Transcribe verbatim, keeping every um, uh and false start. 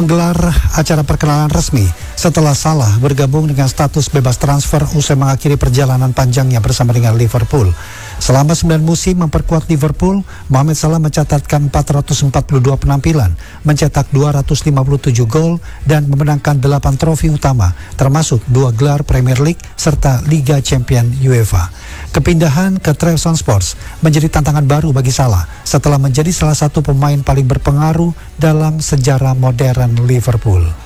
Menggelar acara perkenalan resmi setelah Salah bergabung dengan status bebas transfer usai mengakhiri perjalanan panjangnya bersama dengan Liverpool. Selama sembilan musim memperkuat Liverpool, Mohamed Salah mencatatkan empat ratus empat puluh dua penampilan, mencetak dua ratus lima puluh tujuh gol dan memenangkan delapan trofi utama, termasuk dua gelar Premier League serta Liga Champions UEFA. Kepindahan ke Trabzonspor menjadi tantangan baru bagi Salah setelah menjadi salah satu pemain paling berpengaruh dalam sejarah modern Liverpool.